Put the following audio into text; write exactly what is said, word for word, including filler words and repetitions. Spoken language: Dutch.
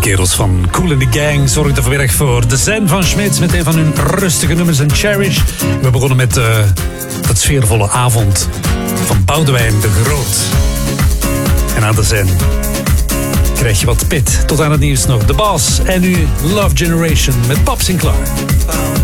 kerels van Kool and the Gang zorgden vanmiddag voor de zen van Smits met een van hun rustige nummers en Cherish. We begonnen met uh, dat sfeervolle avond van Boudewijn de Groot. En aan de zen krijg je wat pit. Tot aan het nieuws nog The Boss en nu Love Generation met Pop Sinclair.